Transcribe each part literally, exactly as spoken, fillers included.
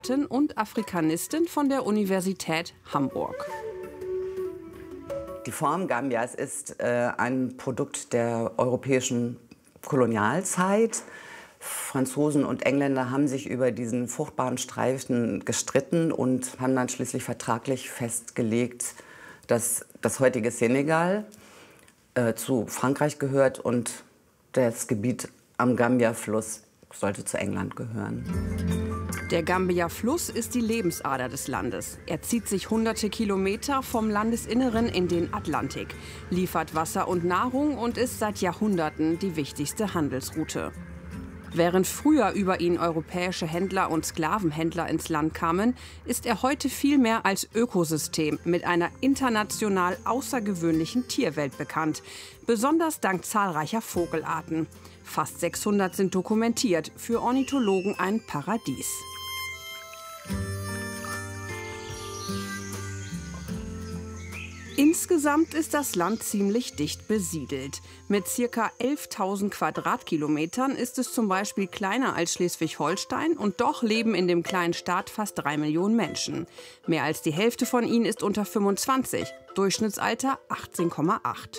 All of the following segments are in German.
und Afrikanistin von der Universität Hamburg. Die Form Gambias ist äh, ein Produkt der europäischen Kolonialzeit. Franzosen und Engländer haben sich über diesen fruchtbaren Streifen gestritten und haben dann schließlich vertraglich festgelegt, dass das heutige Senegal äh, zu Frankreich gehört und das Gebiet am Gambia-Fluss sollte zu England gehören. Der Gambia-Fluss ist die Lebensader des Landes. Er zieht sich hunderte Kilometer vom Landesinneren in den Atlantik, liefert Wasser und Nahrung und ist seit Jahrhunderten die wichtigste Handelsroute. Während früher über ihn europäische Händler und Sklavenhändler ins Land kamen, ist er heute vielmehr als Ökosystem mit einer international außergewöhnlichen Tierwelt bekannt, besonders dank zahlreicher Vogelarten. Fast sechshundert sind dokumentiert, für Ornithologen ein Paradies. Insgesamt ist das Land ziemlich dicht besiedelt. Mit ca. elftausend Quadratkilometern ist es zum Beispiel kleiner als Schleswig-Holstein und doch leben in dem kleinen Staat fast drei Millionen Menschen. Mehr als die Hälfte von ihnen ist unter fünfundzwanzig, Durchschnittsalter achtzehn Komma acht.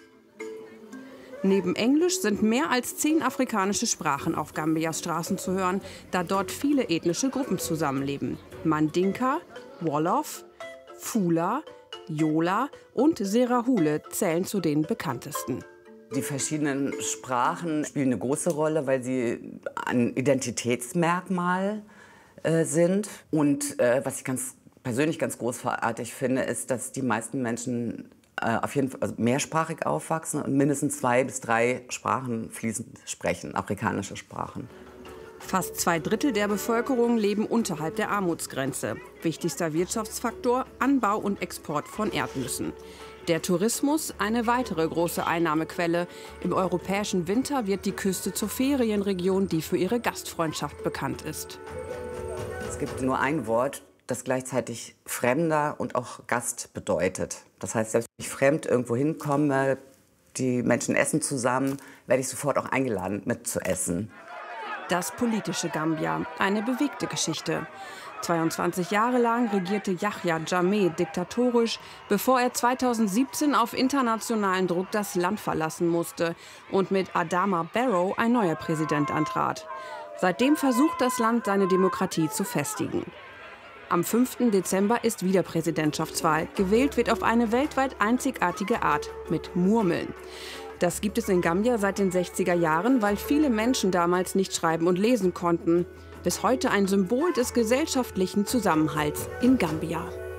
Neben Englisch sind mehr als zehn afrikanische Sprachen auf Gambias Straßen zu hören, da dort viele ethnische Gruppen zusammenleben. Mandinka, Wolof, Fula, Yola und Serahule zählen zu den bekanntesten. Die verschiedenen Sprachen spielen eine große Rolle, weil sie ein Identitätsmerkmal äh, sind. Und äh, was ich ganz, persönlich ganz großartig finde, ist, dass die meisten Menschen äh, auf jeden Fall also mehrsprachig aufwachsen und mindestens zwei bis drei Sprachen fließend sprechen, afrikanische Sprachen. Fast zwei Drittel der Bevölkerung leben unterhalb der Armutsgrenze. Wichtigster Wirtschaftsfaktor: Anbau und Export von Erdnüssen. Der Tourismus eine weitere große Einnahmequelle. Im europäischen Winter wird die Küste zur Ferienregion, die für ihre Gastfreundschaft bekannt ist. Es gibt nur ein Wort, das gleichzeitig Fremder und auch Gast bedeutet. Das heißt, selbst wenn ich fremd irgendwo hinkomme, die Menschen essen zusammen, werde ich sofort auch eingeladen, mitzuessen. Das politische Gambia, eine bewegte Geschichte. zweiundzwanzig Jahre lang regierte Yahya Jammeh diktatorisch, bevor er zweitausendsiebzehn auf internationalen Druck das Land verlassen musste und mit Adama Barrow ein neuer Präsident antrat. Seitdem versucht das Land, seine Demokratie zu festigen. Am fünften Dezember ist wieder Präsidentschaftswahl. Gewählt wird auf eine weltweit einzigartige Art, mit Murmeln. Das gibt es in Gambia seit den sechziger Jahren, weil viele Menschen damals nicht schreiben und lesen konnten. Bis heute ein Symbol des gesellschaftlichen Zusammenhalts in Gambia.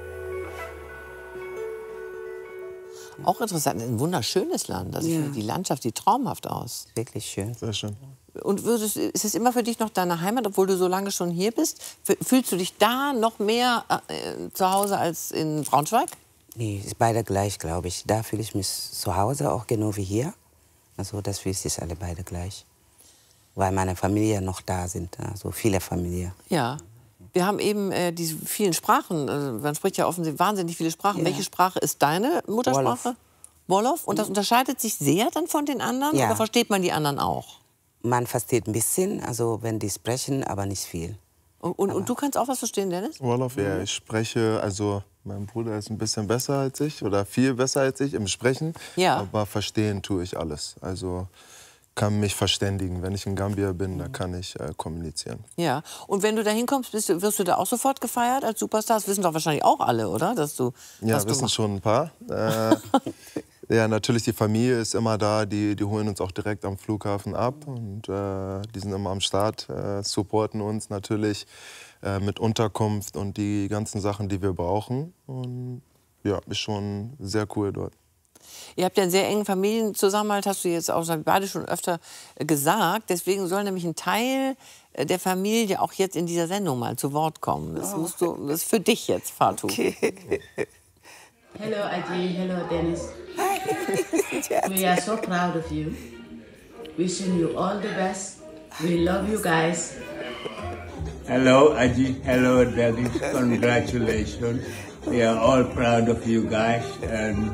Auch interessant, ein wunderschönes Land. Also Ja. ich finde, die Landschaft sieht traumhaft aus. Wirklich schön. Sehr schön. Und würdest, ist es immer für dich noch deine Heimat, obwohl du so lange schon hier bist? F- Fühlst du dich da noch mehr äh, zu Hause als in Braunschweig? Nee, ist beide gleich, glaube ich. Da fühle ich mich zu Hause auch genau wie hier. Also das fühlt sich alle beide gleich. Weil meine Familie noch da sind, also viele Familien. Ja. Wir haben eben äh, diese vielen Sprachen. Also man spricht ja offensichtlich wahnsinnig viele Sprachen. Ja. Welche Sprache ist deine Muttersprache? Wolof. Wolof. Und das unterscheidet sich sehr dann von den anderen? Ja. Oder versteht man die anderen auch? Man versteht ein bisschen, also wenn die sprechen, aber nicht viel. Und, und, und du kannst auch was verstehen, Dennis? Wolof, ja, ich spreche, also mein Bruder ist ein bisschen besser als ich oder viel besser als ich im Sprechen, Ja. aber verstehen tue ich alles. Also kann mich verständigen. Wenn ich in Gambia bin, dann kann ich äh, kommunizieren. Ja. Und wenn du da hinkommst, bist du, wirst du da auch sofort gefeiert als Superstar? Das wissen doch wahrscheinlich auch alle, oder? Dass du, Ja, was du wissen machst. schon ein paar. Äh, ja, natürlich, die Familie ist immer da. Die, die holen uns auch direkt am Flughafen ab. Und äh, die sind immer am Start, äh, supporten uns natürlich äh, mit Unterkunft und die ganzen Sachen, die wir brauchen. Und ja, ist schon sehr cool dort. Ihr habt ja einen sehr engen Familienzusammenhalt, hast du jetzt auch beide schon öfter gesagt. Deswegen soll nämlich ein Teil der Familie auch jetzt in dieser Sendung mal zu Wort kommen. Das, Oh. musst du, das ist für dich jetzt, Fatou. Okay. Hello, Aji. Hello, Dennis. We are so proud of you. Wishing you all the best. We love you guys. Hello, Aji. Hello, Dennis. Congratulations. We are all proud of you guys. And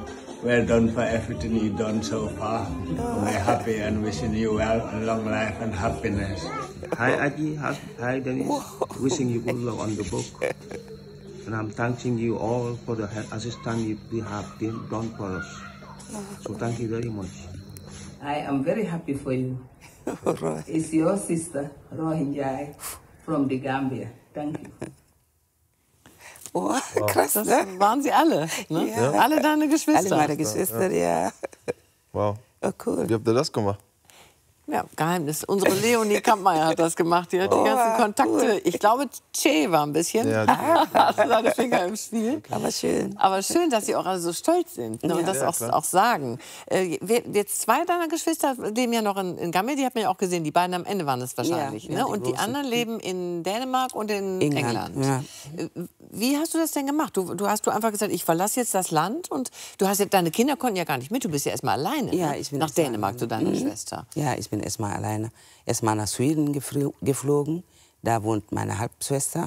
well done for everything you've done so far. I'm very happy and wishing you well and long life and happiness. Hi, Aji. Hi, Dennis. Wishing you good luck on the book. And I'm thanking you all for the assistance you have done for us. So thank you very much. I am very happy for you. It's your sister, Rohingyai, from the Gambia. Thank you. Oh, krass, das waren sie alle, ne? Ja. Alle deine Geschwister. Alle meine Geschwister, ja. Wow. Oh, cool. Wie habt ihr das gemacht? Ja, Geheimnis. Unsere Leonie Kampmeier hat das gemacht. Die hat Oh, die ganzen Kontakte. cool. Ich glaube, Che war ein bisschen. Ja, hatte seine Finger im Spiel. Aber schön. Aber schön, dass Sie auch alle so stolz sind, ne, und das Ja, auch, klar. auch sagen. Äh, wer- jetzt zwei deiner Geschwister leben ja noch in, in Gambia. Die hat man ja auch gesehen. Die beiden am Ende waren es wahrscheinlich. Ja, ne? ja, die Und die großen. anderen leben in Dänemark und in England. England, ja. Äh, Wie hast du das denn gemacht? Du, du hast du einfach gesagt, ich verlasse jetzt das Land und du hast ja, deine Kinder konnten ja gar nicht mit. Du bist ja erst mal alleine, Ja, ne? ich bin nach erst mal Dänemark alleine. zu deiner Mhm. Schwester. Ja, ich bin erstmal alleine. Erstmal nach Schweden gefl geflogen. Da wohnt meine Halbschwester.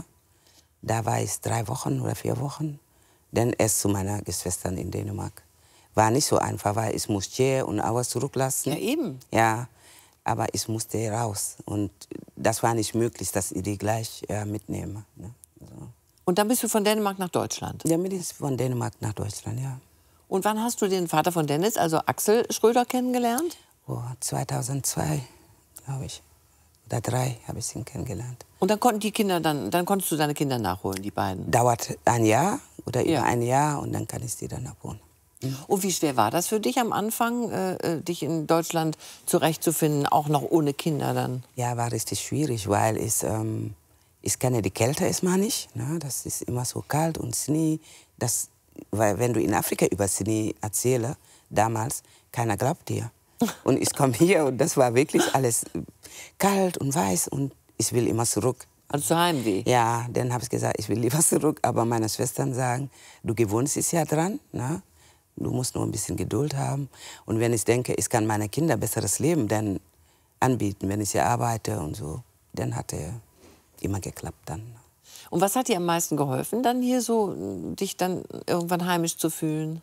Da war ich drei Wochen oder vier Wochen. Dann erst zu meiner Geschwistern in Dänemark. War nicht so einfach, weil ich musste hier und alles zurücklassen. Ja, eben. Ja, aber ich musste raus. Und das war nicht möglich, dass ich die gleich äh, mitnehme. Ne? So. Und dann bist du von Dänemark nach Deutschland. Damit ist von Dänemark nach Deutschland, ja. Und wann hast du den Vater von Dennis, also Axel Schröder, kennengelernt? Oh, zweitausendzwei, glaube ich. Oder drei habe ich ihn kennengelernt. Und dann konnten die Kinder dann, dann konntest du deine Kinder nachholen, die beiden. Dauert ein Jahr oder über Ja. ein Jahr und dann kann ich sie dann abholen. Und wie schwer war das für dich am Anfang, äh, dich in Deutschland zurechtzufinden, auch noch ohne Kinder dann? Ja, war richtig schwierig, weil ich, ähm, ich kenne die Kälte erstmal nicht. Ne? Das ist immer so kalt und Schnee. Das, weil wenn du in Afrika über Schnee erzählst, damals, keiner glaubt dir. Und ich komme hier und das war wirklich alles kalt und weiß und ich will immer zurück. Also zu Heimweh? Ja, dann habe ich gesagt, ich will lieber zurück. Aber meine Schwestern sagen, du gewöhnst dich ja dran. Ne? Du musst nur ein bisschen Geduld haben. Und wenn ich denke, ich kann meinen Kindern besseres Leben dann anbieten, wenn ich hier arbeite und so, dann hat er immer geklappt dann. Und was hat dir am meisten geholfen, dann hier so, dich dann irgendwann heimisch zu fühlen?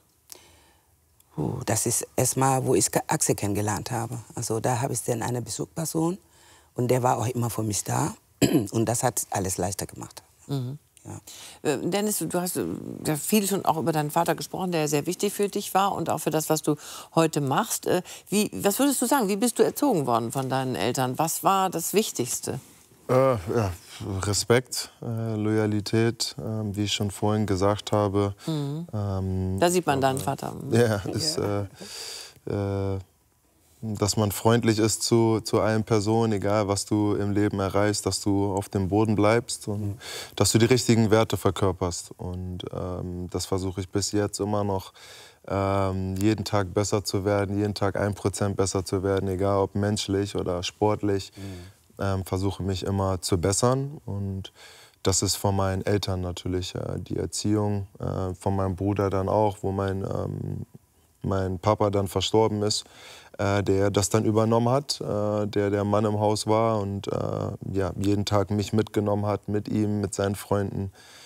Puh, das ist erstmal, wo ich Axel kennengelernt habe. Also da habe ich dann eine Besuchsperson und der war auch immer für mich da. Und das hat alles leichter gemacht. Mhm. Ja. Äh, Dennis, du hast äh, ja viel schon auch über deinen Vater gesprochen, der sehr wichtig für dich war und auch für das, was du heute machst. Äh, wie, was würdest du sagen, wie bist du erzogen worden von deinen Eltern? Was war das Wichtigste? Äh, ja, Respekt, äh, Loyalität, äh, wie ich schon vorhin gesagt habe. Mhm. Ähm, Da sieht man deinen Vater. Ja, ist, äh, äh, dass man freundlich ist zu, zu allen Personen, egal was du im Leben erreichst, dass du auf dem Boden bleibst und dass du die richtigen Werte verkörperst. Und ähm, das versuche ich bis jetzt immer noch, ähm, jeden Tag besser zu werden, jeden Tag ein Prozent besser zu werden, egal ob menschlich oder sportlich. Mhm. Ähm, versuche mich immer zu bessern. Und das ist von meinen Eltern natürlich äh, die Erziehung, äh, von meinem Bruder dann auch, wo mein, ähm, mein Papa dann verstorben ist, äh, der das dann übernommen hat, äh, der der Mann im Haus war und äh, ja, jeden Tag mich mitgenommen hat, mit ihm, mit seinen Freunden.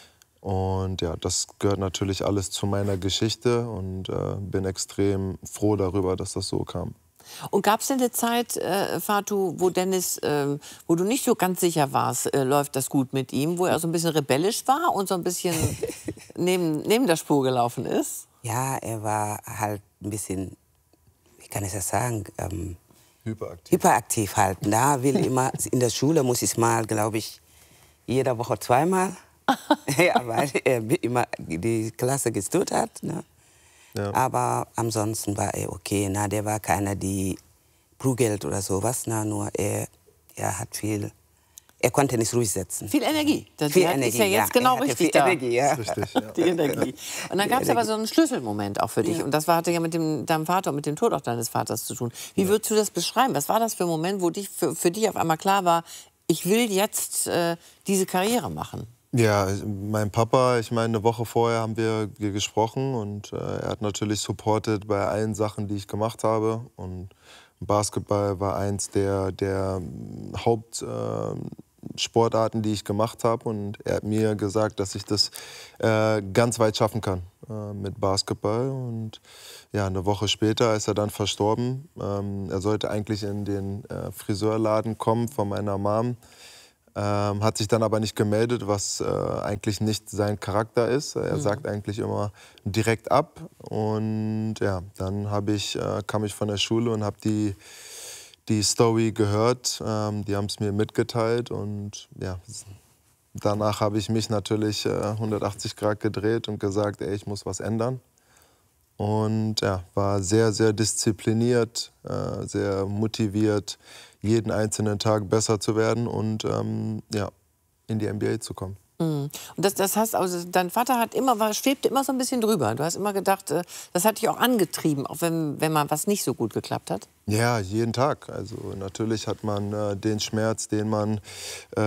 Und ja, das gehört natürlich alles zu meiner Geschichte und äh, bin extrem froh darüber, dass das so kam. Und gab es denn eine Zeit, äh, Fatou, wo Dennis, äh, wo du nicht so ganz sicher warst, äh, läuft das gut mit ihm, wo er so ein bisschen rebellisch war und so ein bisschen neben, neben der Spur gelaufen ist? Ja, er war halt ein bisschen, wie kann ich das sagen, ähm, Hyperaktiv. hyperaktiv halt. Da will immer, in der Schule muss ich mal, glaube ich, jede Woche zweimal, ja, weil er immer die Klasse gestört hat. Ne? Ja. Aber ansonsten war er okay. Na, der war keiner, die prügelt oder sowas. Na, nur er, er hat viel, er konnte nicht ruhig setzen. Viel Energie. Das viel hat, Energie, ist ja jetzt ja. genau Er hatte richtig viel da. Energie, ja. Richtig, ja. Die Energie. Und dann gab es aber so einen Schlüsselmoment auch für dich. Ja. Und das war, hatte ja mit dem, deinem Vater und mit dem Tod auch deines Vaters zu tun. Wie ja. würdest du das beschreiben? Was war das für ein Moment, wo dich, für, für dich auf einmal klar war, ich will jetzt äh, diese Karriere machen? Ja, mein Papa, ich meine, eine Woche vorher haben wir gesprochen und äh, er hat natürlich supportet bei allen Sachen, die ich gemacht habe. Und Basketball war eins der, der Haupt, äh, Sportarten, die ich gemacht habe. Und er hat mir gesagt, dass ich das äh, ganz weit schaffen kann äh, mit Basketball. Und ja, eine Woche später ist er dann verstorben. Ähm, er sollte eigentlich in den äh, Friseurladen kommen von meiner Mom. Ähm, hat sich dann aber nicht gemeldet, was äh, eigentlich nicht sein Charakter ist. Er mhm. sagt eigentlich immer direkt ab. Und ja, dann hab ich, äh, kam ich von der Schule und habe die, die Story gehört. Ähm, die haben es mir mitgeteilt. Und ja, danach habe ich mich natürlich äh, hundertachtzig Grad gedreht und gesagt, ey, ich muss was ändern. Und ja, war sehr, sehr diszipliniert, äh, sehr motiviert, jeden einzelnen Tag besser zu werden und ähm, ja, in die N B A zu kommen. Mhm. Und das, das heißt, also, dein Vater hat immer, war, schwebte immer so ein bisschen drüber. Du hast immer gedacht, äh, das hat dich auch angetrieben, auch wenn, wenn mal was nicht so gut geklappt hat? Ja, jeden Tag. Also natürlich hat man äh, den Schmerz, den man, äh,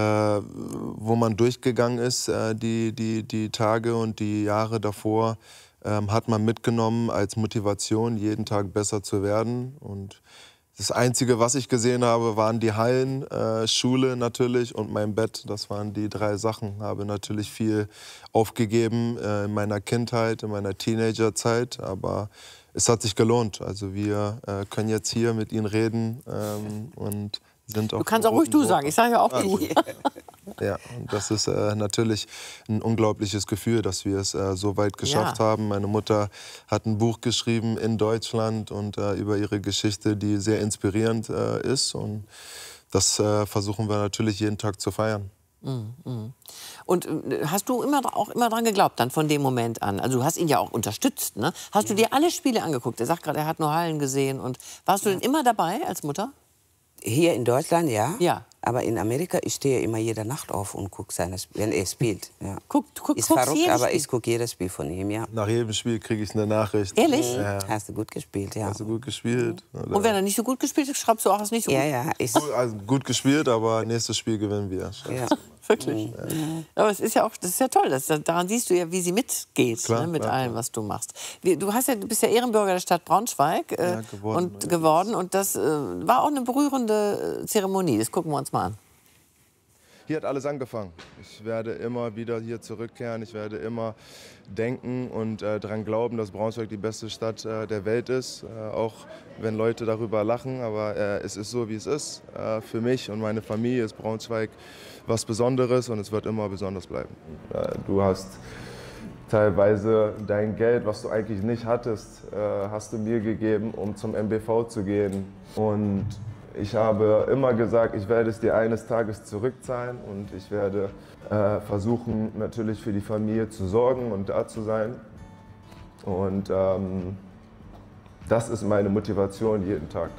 wo man durchgegangen ist, äh, die, die, die Tage und die Jahre davor, ähm, hat man mitgenommen als Motivation, jeden Tag besser zu werden. Und das Einzige, was ich gesehen habe, waren die Hallen, äh, Schule natürlich und mein Bett. Das waren die drei Sachen. Ich habe natürlich viel aufgegeben äh, in meiner Kindheit, in meiner Teenagerzeit. Aber es hat sich gelohnt. Also wir äh, können jetzt hier mit Ihnen reden ähm, und sind auch. Du kannst auch ruhig du sagen. Ich sage ja auch du. Ja, und das ist äh, natürlich ein unglaubliches Gefühl, dass wir es äh, so weit geschafft Ja. haben. Meine Mutter hat ein Buch geschrieben in Deutschland und äh, über ihre Geschichte, die sehr inspirierend äh, ist. Und das äh, versuchen wir natürlich jeden Tag zu feiern. Mhm, mhm. Und äh, hast du immer, auch immer dran geglaubt, dann von dem Moment an? Also du hast ihn ja auch unterstützt, ne? Hast du dir alle Spiele angeguckt? Er sagt gerade, er hat nur Hallen gesehen. Und warst du denn immer dabei als Mutter? Hier in Deutschland, ja. Ja. Aber in Amerika, ich stehe immer jede Nacht auf und gucke, wenn er spielt. Ja. Guck, guck, ist guckst verrückt, jedes aber Spiel? ich gucke jedes Spiel von ihm, ja. Nach jedem Spiel kriege ich eine Nachricht. Ehrlich? Ja. Hast du gut gespielt, ja. Hast du gut gespielt? Oder? Und wenn er nicht so gut gespielt hat, schreibst du auch, es nicht so Ja, gut? ja. Ist Gut, also gut gespielt, aber nächstes Spiel gewinnen wir. ja. Wirklich. Ja. Aber es ist ja auch, das ist ja toll. Das, daran siehst du ja, wie sie mitgeht, Klar, ne, mit klar, allem, klar. was du machst. Wie, du, hast ja, du bist ja Ehrenbürger der Stadt Braunschweig äh, Ja, geworden, und ja. geworden. Und das äh, war auch eine berührende äh, Zeremonie. Das gucken wir uns mal an. Hier hat alles angefangen. Ich werde immer wieder hier zurückkehren. Ich werde immer denken und äh, daran glauben, dass Braunschweig die beste Stadt äh, der Welt ist. Äh, auch wenn Leute darüber lachen. Aber äh, es ist so, wie es ist. Äh, für mich und meine Familie ist Braunschweig was Besonderes und es wird immer besonders bleiben. Äh, du hast teilweise dein Geld, was du eigentlich nicht hattest, äh, hast du mir gegeben, um zum M B V zu gehen. Und ich habe immer gesagt, ich werde es dir eines Tages zurückzahlen und ich werde äh, versuchen, natürlich für die Familie zu sorgen und da zu sein. Und ähm, das ist meine Motivation jeden Tag.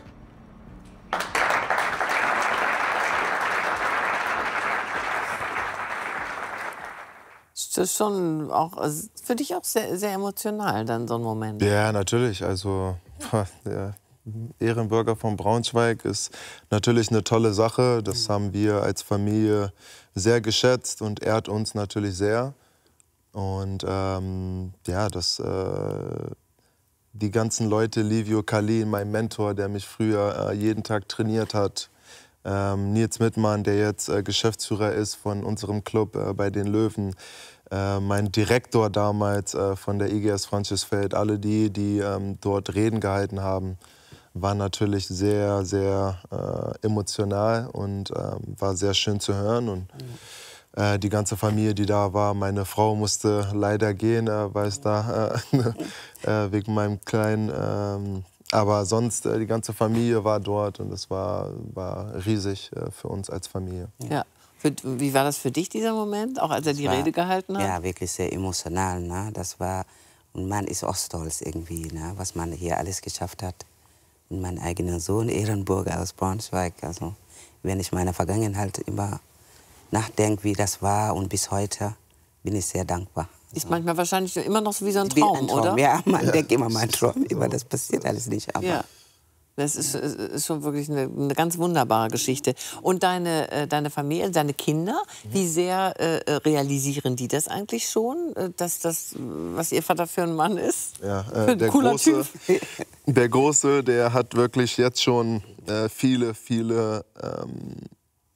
Das ist schon auch also für dich auch sehr, sehr emotional, dann so ein Moment. Ja, natürlich. Also der Ehrenbürger von Braunschweig ist natürlich eine tolle Sache. Das haben wir als Familie sehr geschätzt und ehrt uns natürlich sehr. Und ähm, ja, das, äh, die ganzen Leute, Livio Kalin, mein Mentor, der mich früher äh, jeden Tag trainiert hat, ähm, Nils Mittmann, der jetzt äh, Geschäftsführer ist von unserem Club äh, bei den Löwen, äh, mein Direktor damals äh, von der I G S Francisfeld, alle die, die ähm, dort Reden gehalten haben, war natürlich sehr, sehr äh, emotional und ähm, war sehr schön zu hören. Und äh, die ganze Familie, die da war, meine Frau musste leider gehen, äh, weil es da äh, äh, wegen meinem Kleinen. Ähm, aber sonst, äh, die ganze Familie war dort und es war, war riesig äh, für uns als Familie. Ja. Für, wie war das für dich, dieser Moment, auch als er die war, Rede gehalten hat? Ja, wirklich sehr emotional. Ne? Das war, und man ist auch stolz irgendwie, ne? Was man hier alles geschafft hat. Und mein eigener Sohn, Ehrenbürger aus Braunschweig. Also, wenn ich meine Vergangenheit immer nachdenke, wie das war und bis heute, bin ich sehr dankbar. Ist manchmal wahrscheinlich immer noch so wie so ein Wie Traum, ein Traum. oder? Ja, man ja. denkt immer, mein Traum, aber das passiert alles nicht. Aber Ja. Das ist, ist schon wirklich eine, eine ganz wunderbare Geschichte. Und deine, äh, deine Familie, deine Kinder, wie sehr äh, realisieren die das eigentlich schon, äh, dass das, was ihr Vater für ein Mann ist? Ja, Für äh, ein der, cooler Große, Typ. der Große, der hat wirklich jetzt schon äh, viele, viele ähm,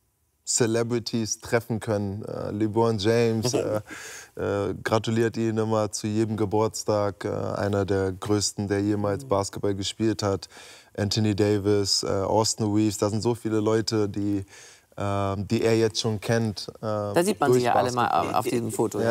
Celebrities treffen können. Äh, LeBron James äh, äh, gratuliert ihnen immer zu jedem Geburtstag. Äh, einer der größten, der jemals Basketball gespielt hat. Anthony Davis, äh, Austin Reeves, da sind so viele Leute, die, äh, die er jetzt schon kennt. Äh, da sieht man sie ja alle mal auf diesem Foto. Ja,